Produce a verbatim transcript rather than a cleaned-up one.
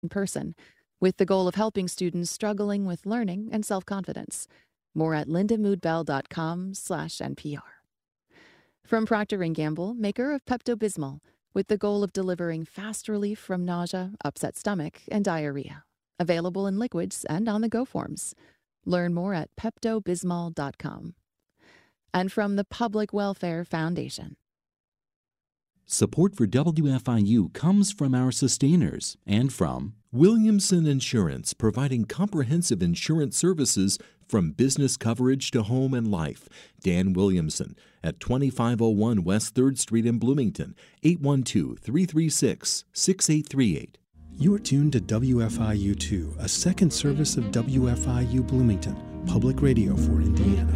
in person, with the goal of helping students struggling with learning and self-confidence. More at lindamoodbell.com slash NPR. From Procter and Gamble, maker of Pepto-Bismol, with the goal of delivering fast relief from nausea, upset stomach, and diarrhea. Available in liquids and on-the-go forms. Learn more at pepto bismol dot com. And from the Public Welfare Foundation. Support for W F I U comes from our sustainers and from Williamson Insurance, providing comprehensive insurance services from business coverage to home and life. Dan Williamson at twenty-five oh one West third Street in Bloomington, eight one two, three three six, six eight three eight. You are tuned to W F I U two, a second service of W F I U Bloomington, public radio for Indiana.